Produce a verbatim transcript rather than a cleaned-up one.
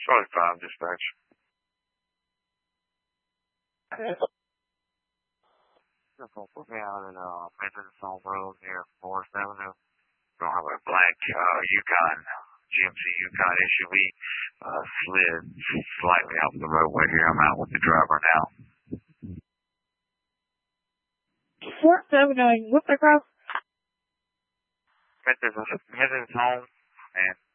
Charlie five, dispatch. Just gonna put me out at uh, Memphis on Road near Forest Avenue. Gonna have a black uh, Yukon, G M C Yukon S U V, uh, slid slightly off the roadway here. I'm out with the driver now. Forest Avenue, what's the cross? Memphis, Memphis home, and